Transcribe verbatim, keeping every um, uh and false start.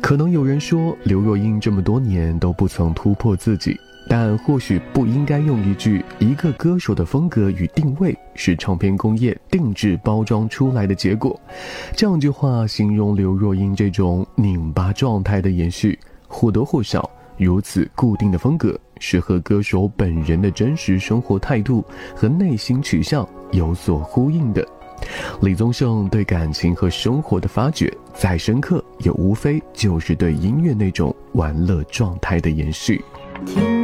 可能有人说刘若英这么多年都不曾突破自己，但或许不应该用一句一个歌手的风格与定位是唱片工业定制包装出来的结果，这样句话形容刘若英这种拧巴状态的延续，或多或少如此固定的风格是和歌手本人的真实生活态度和内心取向有所呼应的。李宗盛对感情和生活的发掘再深刻，也无非就是对音乐那种玩乐状态的延续。 听